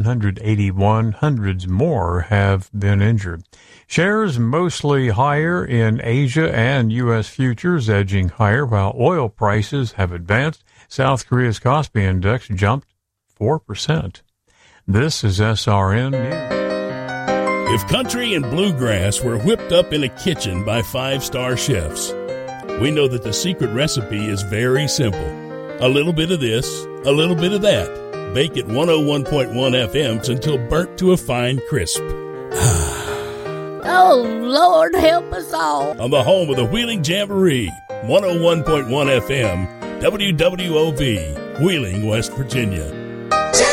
181. Hundreds more have been injured. Shares mostly higher in Asia and U.S. futures edging higher while oil prices have advanced. South Korea's Kospi Index jumped 4%. This is SRN News. If country and bluegrass were whipped up in a kitchen by five-star chefs, we know that the secret recipe is very simple. A little bit of this, a little bit of that. Bake at 101.1 FMs until burnt to a fine crisp. Oh, Lord, help us all. On the home of the Wheeling Jamboree, 101.1 FM, WWOV, Wheeling, West Virginia.